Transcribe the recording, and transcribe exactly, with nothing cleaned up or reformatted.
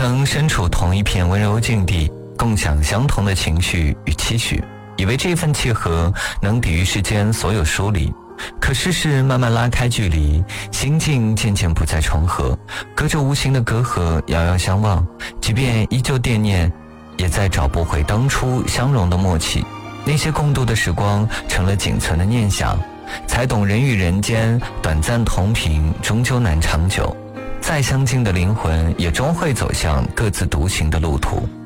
曾身处同一片温柔境地，共享相同的情绪与期许，以为这份契合能抵御世间所有疏离。可世事慢慢拉开距离，心境渐渐不再重合，隔着无形的隔阂遥遥相望，即便依旧惦念，也再找不回当初相融的默契。那些共度的时光成了仅存的念想，才懂人与人间短暂同频终究难长久，再相近的灵魂也终会走向各自独行的路途。